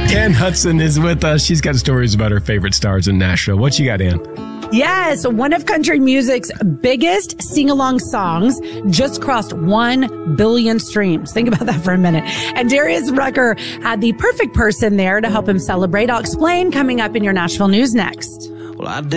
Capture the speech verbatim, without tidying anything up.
Ann Hudson is with us. She's got stories about her favorite stars in Nashville. What you got, Ann? Yes, one of country music's biggest sing-along songs just crossed one billion streams. Think about that for a minute. And Darius Rucker had the perfect person there to help him celebrate. I'll explain coming up in your Nashville News next. Well, I